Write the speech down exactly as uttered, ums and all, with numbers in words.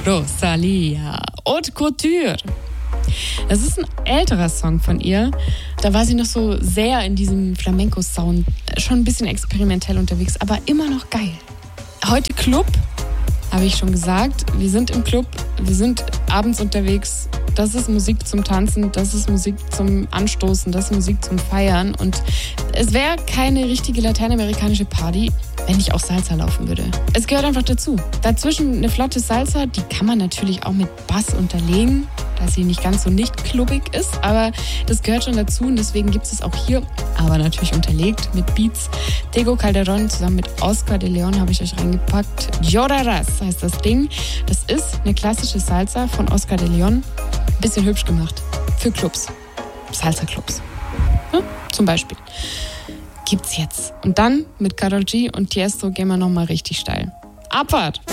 Rosalía, Haute Couture. Das ist ein älterer Song von ihr. Da war sie noch so sehr in diesem Flamenco-Sound, schon ein bisschen experimentell unterwegs, aber immer noch geil. Heute Club, habe ich schon gesagt. Wir sind im Club, wir sind abends unterwegs. Das ist Musik zum Tanzen, das ist Musik zum Anstoßen, das ist Musik zum Feiern. Und es wäre keine richtige lateinamerikanische Party, wenn nicht auch Salsa laufen würde. Es gehört einfach dazu. Dazwischen eine flotte Salsa, die kann man natürlich auch mit Bass unterlegen, dass sie nicht ganz so nicht klubbig ist, aber das gehört schon dazu und deswegen gibt es es auch hier, aber natürlich unterlegt mit Beats. Tego Calderón zusammen mit Oscar de León habe ich euch reingepackt. Llorarás heißt das Ding. Das ist eine klassische Salsa von Oscar de León. Bisschen hübsch gemacht. Für Clubs. Salsa-Clubs. Ja, zum Beispiel. Gibt's jetzt. Und dann mit Karol G und Tiesto gehen wir nochmal richtig steil. Abfahrt!